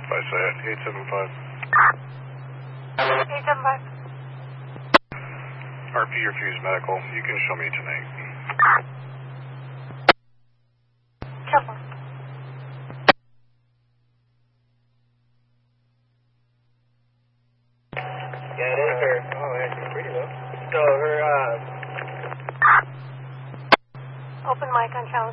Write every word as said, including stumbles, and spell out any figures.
If I say it, eight seven five. eight seven five. R P refused medical. You can show me tonight. Chopper. Yeah, it is her. Oh, actually pretty low. So her, uh... Open mic on channel